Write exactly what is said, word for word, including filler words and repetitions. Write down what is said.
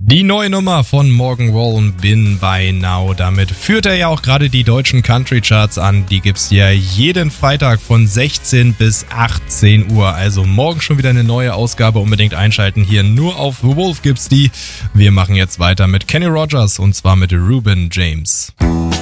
Die neue Nummer von Morgan Wallen, Been By Now. Damit führt er ja auch gerade die deutschen Country Charts an. Die gibt's ja jeden Freitag von sechzehn bis achtzehn Uhr. Also morgen schon wieder eine neue Ausgabe. Unbedingt einschalten. Hier nur auf The Wolf gibt's die. Wir machen jetzt weiter mit Kenny Rogers und zwar mit Reuben James.